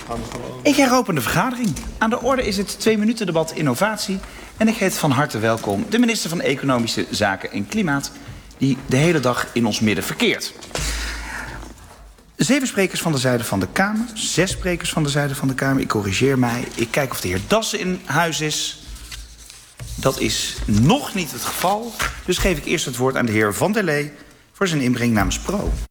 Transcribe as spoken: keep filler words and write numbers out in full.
Ik heropen de vergadering. Aan de orde is het twee minuten debat innovatie. En ik heet van harte welkom de minister van Economische Zaken en Klimaat, die de hele dag in ons midden verkeert. Zeven sprekers van de zijde van de Kamer. Zes sprekers van de zijde van de Kamer. Ik corrigeer mij. Ik kijk of de heer Dassen in huis is. Dat is nog niet het geval. Dus geef ik eerst het woord aan de heer Van der Lee voor zijn inbreng namens Pro.